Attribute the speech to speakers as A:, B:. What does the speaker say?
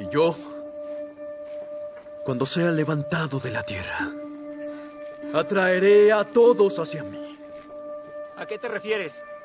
A: Y yo, cuando sea levantado de la tierra, atraeré a todos hacia mí.
B: ¿A qué te refieres?